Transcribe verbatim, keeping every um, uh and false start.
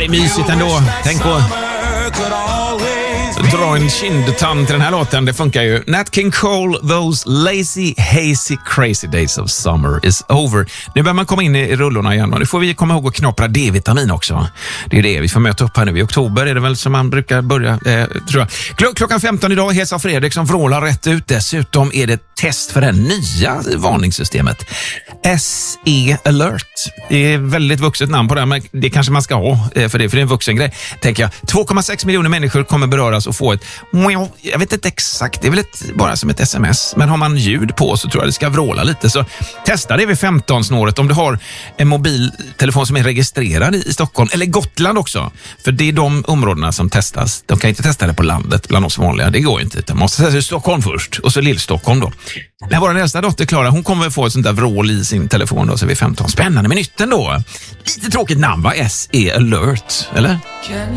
är mysigt ändå. Tänk på dra en kindtand till den här låten. Det funkar ju. Nat King Cole, those lazy, hazy, crazy days of summer is over. Nu börjar man komma in i rullorna igen. Och nu får vi komma ihåg att knapra D-vitamin också. Det är det vi får möta upp här nu i oktober. Är det väl som man brukar börja, eh, tror jag. Kl- klockan femton idag, Hesa Fredrik som vrålar rätt ut. Dessutom är det test för det nya varningssystemet. S E Alert. Det är väldigt vuxet namn på det, men det kanske man ska ha för det, för det är en vuxen grej. Tänker jag. två komma sex miljoner människor kommer beröras och få ett, jag vet inte exakt, det är väl ett, bara som ett sms, men har man ljud på så tror jag det ska vråla lite. Så testa det vid femton-snåret om du har en mobiltelefon som är registrerad i, i Stockholm, eller Gotland också. För det är de områdena som testas. De kan inte testa det på landet bland oss vanliga, det går inte. De måste testa i Stockholm först, och så Lill-Stockholm då. När vår äldsta dotter Klara, hon kommer få ett sånt där vrål i sin telefon då, så vid femton. Spännande med nytten då. Lite tråkigt namn va? S E Alert, eller?